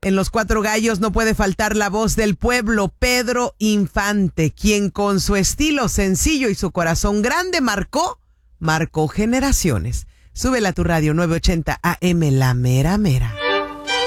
En Los Cuatro Gallos no puede faltar la voz del pueblo, Pedro Infante, quien con su estilo sencillo y su corazón grande marcó generaciones. Súbela a tu radio 980 AM, La Mera Mera.